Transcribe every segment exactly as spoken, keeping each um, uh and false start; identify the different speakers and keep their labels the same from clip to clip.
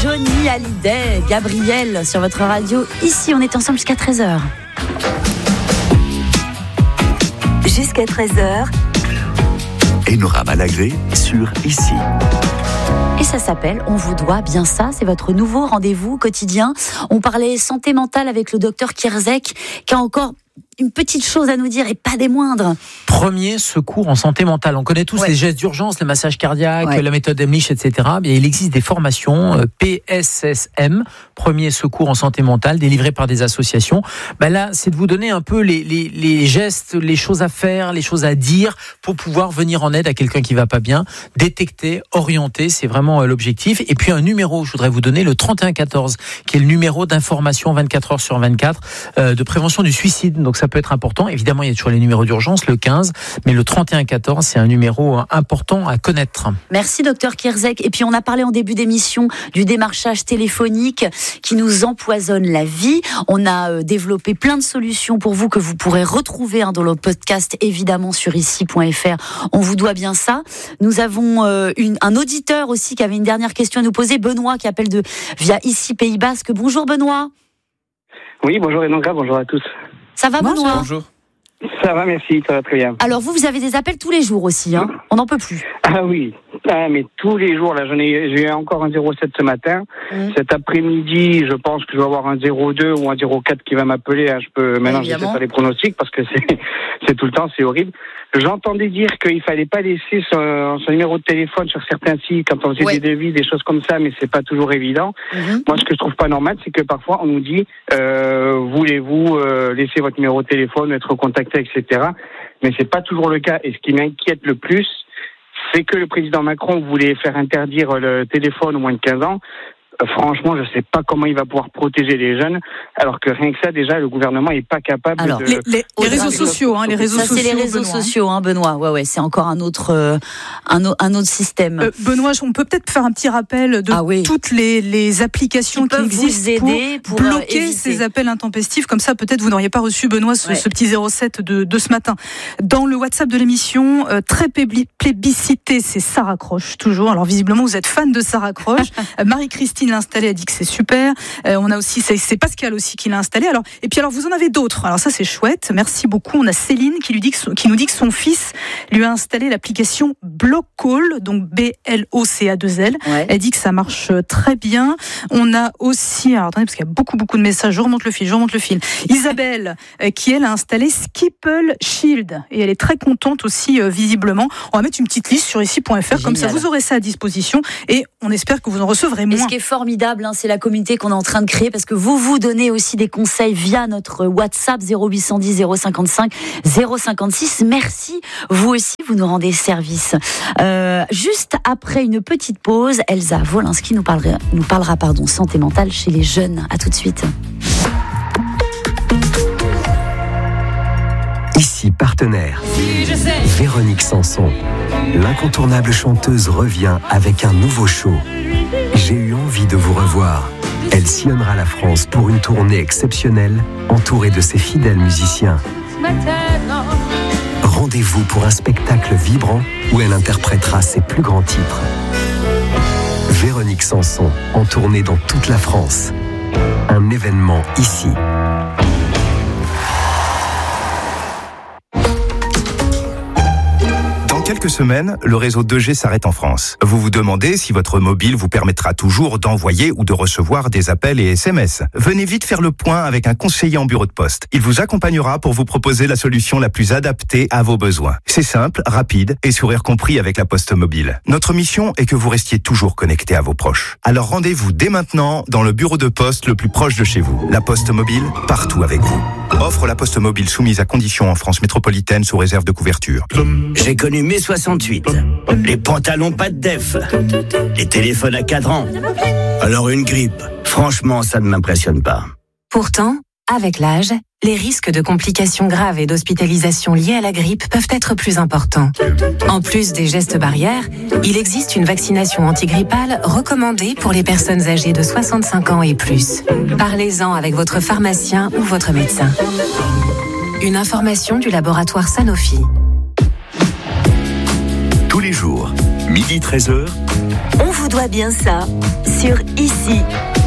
Speaker 1: Johnny Hallyday, Gabriel sur votre radio. Ici, on est ensemble jusqu'à treize heures. Jusqu'à treize heures.
Speaker 2: Enora Malagré sur Ici.
Speaker 1: Et ça s'appelle On vous doit bien ça. C'est votre nouveau rendez-vous quotidien. On parlait santé mentale avec le docteur Kierzek, qui a encore une petite chose à nous dire et pas des moindres.
Speaker 3: Premier secours en santé mentale. On connaît tous ouais. les gestes d'urgence, le massage cardiaque, ouais. la méthode Emlich, et cetera. Bien, il existe des formations euh, P S S M, premier secours en santé mentale, délivrées par des associations. Ben là, c'est de vous donner un peu les, les, les gestes, les choses à faire, les choses à dire pour pouvoir venir en aide à quelqu'un qui va pas bien, détecter, orienter, c'est vraiment euh, l'objectif. Et puis un numéro, je voudrais vous donner le trente et un quatorze, qui est le numéro d'information vingt-quatre heures sur vingt-quatre euh, de prévention du suicide. Donc ça peut être important. Évidemment, il y a toujours les numéros d'urgence, le quinze, mais le trente et un quatorze, c'est un numéro important à connaître.
Speaker 1: Merci, docteur Kierzek. Et puis, on a parlé en début d'émission du démarchage téléphonique qui nous empoisonne la vie. On a développé plein de solutions pour vous que vous pourrez retrouver hein, dans le podcast, évidemment, sur ici point f r. On vous doit bien ça. Nous avons euh, une, un auditeur aussi qui avait une dernière question à nous poser, Benoît, qui appelle de, via Ici Pays Basque. Bonjour, Benoît.
Speaker 4: Oui, bonjour Enora, bonjour à tous.
Speaker 1: Ça va, Benoît ?
Speaker 5: Bonjour.
Speaker 4: Ça va, merci, ça va très bien.
Speaker 1: Alors vous, vous avez des appels tous les jours aussi, hein ? On n'en peut plus.
Speaker 4: Ah oui, ah, mais tous les jours, là, j'en ai, j'ai eu encore un zéro sept ce matin. Mmh. Cet après-midi, je pense que je vais avoir un zéro deux ou un zéro quatre qui va m'appeler. Hein. Je peux maintenant, je sais pas les pronostics parce que c'est, c'est tout le temps, c'est horrible. J'entendais dire qu'il fallait pas laisser son, son numéro de téléphone sur certains sites quand on faisait ouais. des devis, des choses comme ça, mais c'est pas toujours évident. Mmh. Moi, ce que je trouve pas normal, c'est que parfois on nous dit euh, voulez-vous euh, laisser votre numéro de téléphone, être contacté, et cetera. Mais c'est pas toujours le cas. Et ce qui m'inquiète le plus, c'est que le président Macron voulait faire interdire le téléphone aux moins de quinze ans. Franchement, je ne sais pas comment il va pouvoir protéger les jeunes, alors que rien que ça, déjà, le gouvernement n'est pas capable
Speaker 1: alors,
Speaker 4: de...
Speaker 1: Les, les, les réseaux sociaux, hein, les réseaux ça, sociaux, c'est les réseaux Benoît. sociaux, hein, Benoît. Ouais, ouais, c'est encore un autre, euh, un, un autre système.
Speaker 6: Euh, Benoît, on peut peut-être faire un petit rappel de ah, oui. toutes les, les applications qui, qui existent pour, pour bloquer euh, ces appels intempestifs. Comme ça, peut-être vous n'auriez pas reçu, Benoît, ce, ouais. ce petit zéro sept de, de ce matin. Dans le WhatsApp de l'émission, euh, très plébiscité, c'est Sarah Croche, toujours. Alors, visiblement, vous êtes fan de Sarah Croche. Marie-Christine l'a installé, a dit que c'est super. Euh, on a aussi, c'est, c'est Pascal aussi qui l'a installé. Alors, et puis alors, vous en avez d'autres. Alors ça, c'est chouette. Merci beaucoup. On a Céline qui lui dit que, qui nous dit que son fils lui a installé l'application Blockcall, donc B L O C A deux L. Ouais. Elle dit que ça marche très bien. On a aussi, alors attendez, parce qu'il y a beaucoup, beaucoup de messages. Je remonte le fil, je remonte le fil. Isabelle, euh, qui elle a installé Skipple Shield. Et elle est très contente aussi, euh, visiblement. On va mettre une petite liste sur ici point f r. Comme ça, vous aurez ça à disposition. Et on espère que vous en recevrez moins.
Speaker 1: Et ce qui est formidable, c'est la communauté qu'on est en train de créer parce que vous vous donnez aussi des conseils via notre WhatsApp zéro huit cent dix zéro cinquante-cinq zéro cinquante-six. Merci, vous aussi, vous nous rendez service. Euh, juste après une petite pause, Elsa Wolinski nous parlera, nous parlera pardon, santé mentale chez les jeunes. À tout de suite.
Speaker 2: Ici, partenaire. Véronique Sanson, l'incontournable chanteuse, revient avec un nouveau show. J'ai eu envie de vous revoir. Elle sillonnera la France pour une tournée exceptionnelle, entourée de ses fidèles musiciens. Rendez-vous pour un spectacle vibrant où elle interprétera ses plus grands titres. Véronique Sanson, en tournée dans toute la France. Un événement ici.
Speaker 7: Quelques semaines, le réseau deux G s'arrête en France. Vous vous demandez si votre mobile vous permettra toujours d'envoyer ou de recevoir des appels et S M S. Venez vite faire le point avec un conseiller en bureau de poste. Il vous accompagnera pour vous proposer la solution la plus adaptée à vos besoins. C'est simple, rapide et sourire compris avec la Poste Mobile. Notre mission est que vous restiez toujours connecté à vos proches. Alors rendez-vous dès maintenant dans le bureau de poste le plus proche de chez vous. La Poste Mobile, partout avec vous. Offre la Poste Mobile soumise à conditions en France métropolitaine sous réserve de couverture.
Speaker 8: J'ai connu mai soixante-huit. Les pantalons pas de def. Les téléphones à cadran. Alors une grippe. Franchement, ça ne m'impressionne pas.
Speaker 9: Pourtant, avec l'âge, les risques de complications graves et d'hospitalisation liées à la grippe peuvent être plus importants. En plus des gestes barrières, il existe une vaccination antigrippale recommandée pour les personnes âgées de soixante-cinq ans et plus. Parlez-en avec votre pharmacien ou votre médecin. Une information du laboratoire Sanofi.
Speaker 2: Tous les jours, midi treize heures.
Speaker 1: On vous doit bien ça. Sur sur Ici.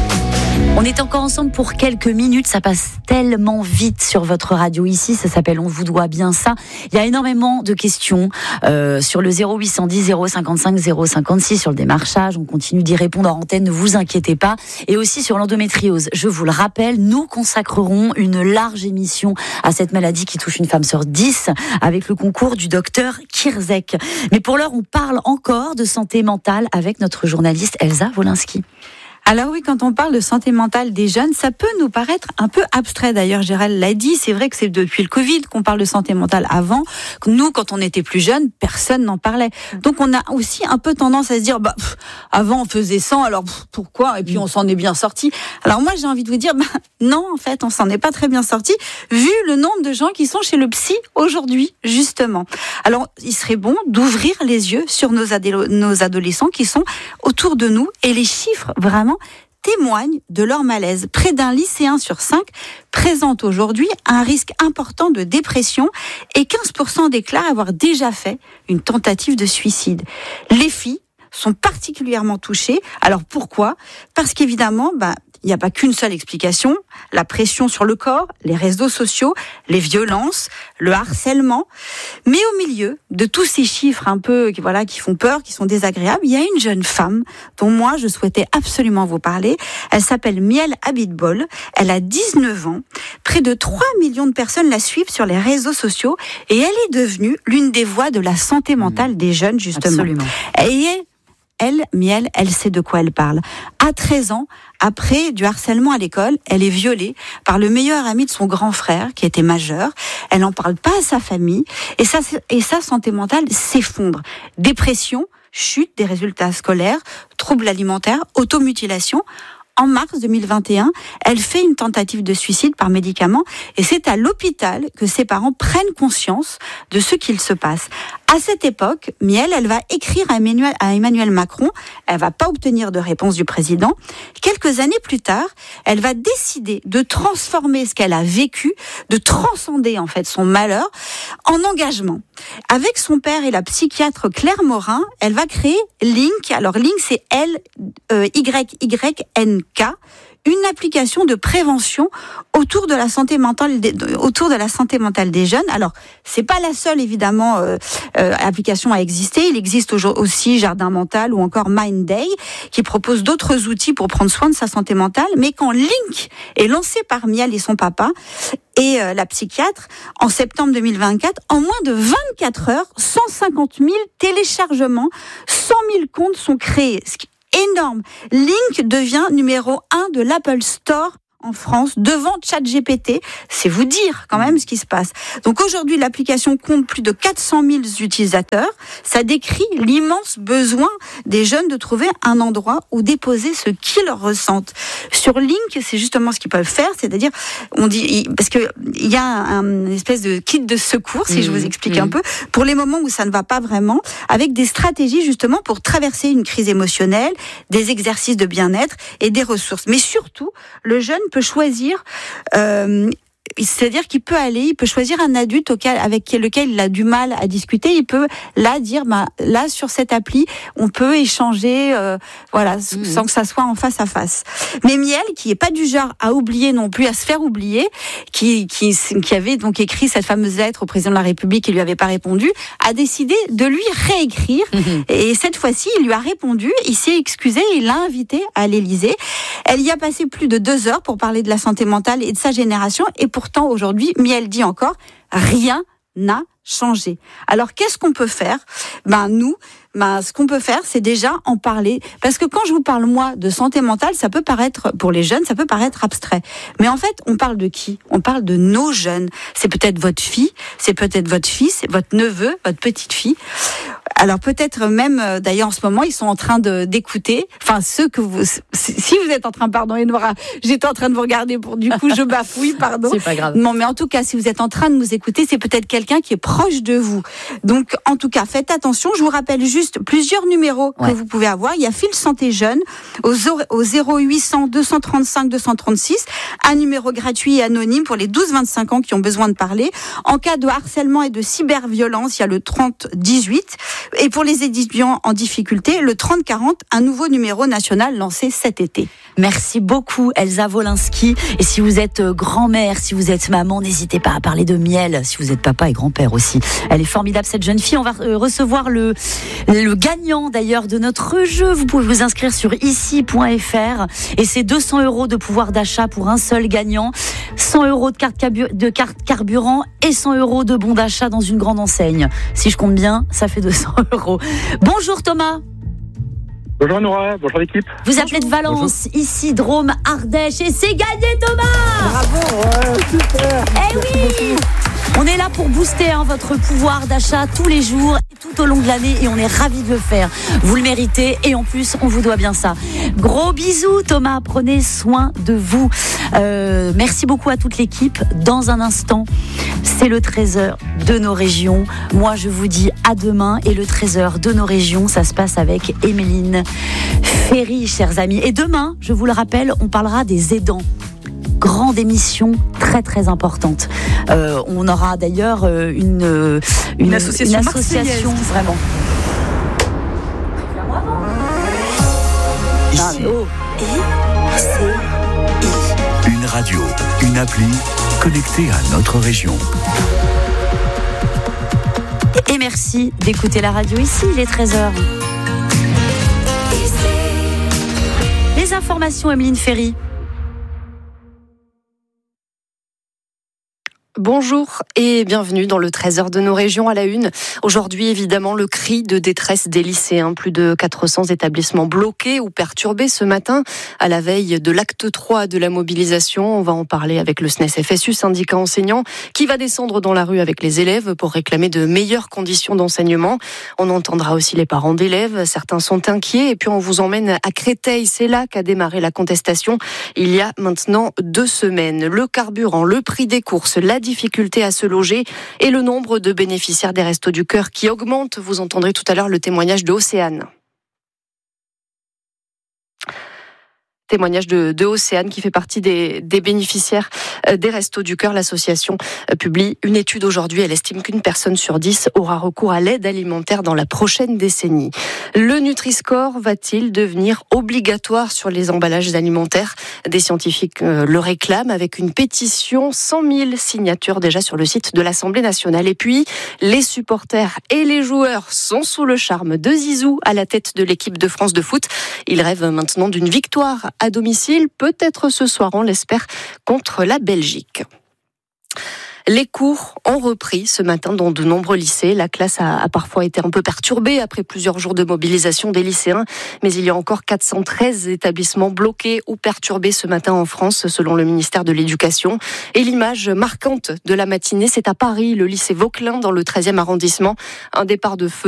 Speaker 1: On est encore ensemble pour quelques minutes, ça passe tellement vite sur votre radio Ici, ça s'appelle On vous doit bien ça. Il y a énormément de questions euh, sur le zéro huit cent dix zéro cinquante-cinq zéro cinquante-six, sur le démarchage, on continue d'y répondre en antenne, ne vous inquiétez pas. Et aussi sur l'endométriose, je vous le rappelle, nous consacrerons une large émission à cette maladie qui touche une femme sur dix avec le concours du docteur Kirzek. Mais pour l'heure, on parle encore de santé mentale avec notre journaliste Elsa Wolinski.
Speaker 5: Alors oui, quand on parle de santé mentale des jeunes, ça peut nous paraître un peu abstrait. D'ailleurs, Gérald l'a dit, c'est vrai que c'est depuis le Covid qu'on parle de santé mentale. Avant, nous, quand on était plus jeunes, personne n'en parlait. Donc on a aussi un peu tendance à se dire, bah, pff, avant on faisait cent, alors pff, pourquoi ? Et puis on s'en est bien sorti. Alors moi, j'ai envie de vous dire, bah, non, en fait, on s'en est pas très bien sorti, vu le nombre de gens qui sont chez le psy aujourd'hui, justement. Alors, il serait bon d'ouvrir les yeux sur nos, adélo- nos adolescents qui sont autour de nous, et les chiffres, vraiment, témoignent de leur malaise. Près d'un lycéen sur cinq présente aujourd'hui un risque important de dépression et quinze pour cent déclarent avoir déjà fait une tentative de suicide. Les filles sont particulièrement touchées. Alors pourquoi ? Parce qu'évidemment, bah, il n'y a pas qu'une seule explication. La pression sur le corps, les réseaux sociaux, les violences, le harcèlement. Mais au milieu de tous ces chiffres un peu, voilà, qui font peur, qui sont désagréables, il y a une jeune femme dont moi je souhaitais absolument vous parler. Elle s'appelle Miel Abitbol. Elle a dix-neuf ans. Près de trois millions de personnes la suivent sur les réseaux sociaux et elle est devenue l'une des voix de la santé mentale des jeunes, justement.
Speaker 1: Absolument.
Speaker 5: Et elle, Miel, elle sait de quoi elle parle. À treize ans, après du harcèlement à l'école, elle est violée par le meilleur ami de son grand frère, qui était majeur. Elle n'en parle pas à sa famille, et sa, et sa santé mentale s'effondre. Dépression, chute des résultats scolaires, troubles alimentaires, automutilation. En mars deux mille vingt et un, elle fait une tentative de suicide par médicament, et c'est à l'hôpital que ses parents prennent conscience de ce qu'il se passe. À cette époque, Miel, elle va écrire à Emmanuel, à Emmanuel Macron. Elle va pas obtenir de réponse du président. Quelques années plus tard, elle va décider de transformer ce qu'elle a vécu, de transcender en fait son malheur en engagement. Avec son père et la psychiatre Claire Morin, elle va créer Link. Alors Link, c'est L Y Y N K. Une application de prévention autour de la santé mentale, autour de la santé mentale des jeunes. Alors, c'est pas la seule évidemment euh, euh, application à exister. Il existe aussi Jardin Mental ou encore Mind Day qui propose d'autres outils pour prendre soin de sa santé mentale. Mais quand Link est lancé par Miel et son papa et euh, la psychiatre en septembre deux mille vingt-quatre, en moins de vingt-quatre heures, cent cinquante mille téléchargements, cent mille comptes sont créés. Ce qui énorme. Link devient numéro un de l'Apple Store en France, devant ChatGPT. C'est vous dire quand même ce qui se passe. Donc aujourd'hui, l'application compte plus de quatre cent mille utilisateurs. Ça décrit l'immense besoin des jeunes de trouver un endroit où déposer ce qu'ils ressentent. Sur Link, c'est justement ce qu'ils peuvent faire, c'est-à-dire, on dit, parce que il y a un, une espèce de kit de secours, si mmh, je vous explique mmh. un peu, pour les moments où ça ne va pas vraiment, avec des stratégies justement pour traverser une crise émotionnelle, des exercices de bien-être et des ressources. Mais surtout, le jeune peut choisir, euh, c'est-à-dire qu'il peut aller, il peut choisir un adulte auquel, avec lequel il a du mal à discuter. Il peut là dire, bah, là sur cette appli, on peut échanger, euh, voilà, mmh. sans que ça soit en face à face. Mais Miel, qui est pas du genre à oublier non plus, à se faire oublier, qui qui qui avait donc écrit cette fameuse lettre au président de la République et lui avait pas répondu, a décidé de lui réécrire. Mmh. Et cette fois-ci, il lui a répondu, il s'est excusé, il l'a invité à l'Élysée. Elle y a passé plus de deux heures pour parler de la santé mentale et de sa génération. Et pourtant, aujourd'hui, Miel dit encore, rien n'a changé. Alors, qu'est-ce qu'on peut faire ? Ben, nous, ben, ce qu'on peut faire, c'est déjà en parler. Parce que quand je vous parle, moi, de santé mentale, ça peut paraître, pour les jeunes, ça peut paraître abstrait. Mais en fait, on parle de qui ? On parle de nos jeunes. C'est peut-être votre fille, c'est peut-être votre fils, votre neveu, votre petite fille. Alors peut-être même, d'ailleurs en ce moment, ils sont en train de d'écouter. Enfin, ceux que vous, si vous êtes en train, pardon, Enora, j'étais en train de vous regarder pour du coup je bafouille, pardon.
Speaker 1: C'est pas grave.
Speaker 5: Non, mais en tout cas, si vous êtes en train de nous écouter, c'est peut-être quelqu'un qui est proche de vous. Donc, en tout cas, faites attention. Je vous rappelle juste juste plusieurs numéros ouais. que vous pouvez avoir. Il y a Fil Santé Jeune au, au zéro huit cents deux cent trente-cinq deux cent trente-six, un numéro gratuit et anonyme pour les douze vingt-cinq ans qui ont besoin de parler. En cas de harcèlement et de cyberviolence, il y a le trente dix-huit. Et pour les étudiants en difficulté, le trente quarante, un nouveau numéro national lancé cet été.
Speaker 1: Merci beaucoup Elsa Wolinski. Et si vous êtes grand-mère, si vous êtes maman, n'hésitez pas à parler de miel. Si vous êtes papa et grand-père aussi. Elle est formidable cette jeune fille. On va recevoir le, le gagnant d'ailleurs de notre jeu. Vous pouvez vous inscrire sur ici point f r et c'est deux cents euros de pouvoir d'achat pour un seul gagnant. cent euros de carte, de carte carburant et cent euros de bon d'achat dans une grande enseigne. Si je compte bien, ça fait deux cents euros. Bonjour Thomas.
Speaker 10: Bonjour Nora, bonjour l'équipe.
Speaker 1: Vous bonjour. Appelez de Valence, bonjour. Ici Drôme, Ardèche et c'est gagné Thomas.
Speaker 10: Bravo, ouais, super.
Speaker 1: Eh oui. On est là pour booster hein, votre pouvoir d'achat tous les jours, tout au long de l'année et on est ravis de le faire. Vous le méritez et en plus, on vous doit bien ça. Gros bisous Thomas, prenez soin de vous. Euh, merci beaucoup à toute l'équipe. Dans un instant, c'est le trésor de nos régions. Moi, je vous dis à demain et le trésor de nos régions, ça se passe avec Emeline Ferry, chers amis. Et demain, je vous le rappelle, on parlera des aidants. Grande émission très très importante. Euh, on aura d'ailleurs une, une,
Speaker 6: une association,
Speaker 1: une association vraiment.
Speaker 2: Ici. Oh. Une radio, une appli connectée à notre région.
Speaker 1: Et merci d'écouter la radio ici, les treize heures. Les informations, Emeline Ferry.
Speaker 11: Bonjour et bienvenue dans le treize heures de nos régions à la une. Aujourd'hui, évidemment, le cri de détresse des lycéens. Plus de quatre cents établissements bloqués ou perturbés ce matin à la veille de l'acte trois de la mobilisation. On va en parler avec le S N E S F S U, syndicat enseignant, qui va descendre dans la rue avec les élèves pour réclamer de meilleures conditions d'enseignement. On entendra aussi les parents d'élèves. Certains sont inquiets et puis on vous emmène à Créteil. C'est là qu'a démarré la contestation il y a maintenant deux semaines. Le carburant, le prix des courses, la difficulté à se loger et le nombre de bénéficiaires des Restos du Cœur qui augmente. Vous entendrez tout à l'heure le témoignage de Océane. Témoignage de, de Océane qui fait partie des, des bénéficiaires des Restos du Cœur. L'association publie une étude aujourd'hui. Elle estime qu'une personne sur dix aura recours à l'aide alimentaire dans la prochaine décennie. Le Nutri-Score va-t-il devenir obligatoire sur les emballages alimentaires ? Des scientifiques le réclament avec une pétition, cent mille signatures déjà sur le site de l'Assemblée nationale. Et puis, les supporters et les joueurs sont sous le charme de Zizou à la tête de l'équipe de France de foot. Ils rêvent maintenant d'une victoire à domicile, peut-être ce soir, on l'espère, contre la Belgique. Les cours ont repris ce matin dans de nombreux lycées. La classe a, a parfois été un peu perturbée après plusieurs jours de mobilisation des lycéens. Mais il y a encore quatre cent treize établissements bloqués ou perturbés ce matin en France, selon le ministère de l'Éducation. Et l'image marquante de la matinée, c'est à Paris, le lycée Vauquelin, dans le treizième arrondissement. Un départ de feu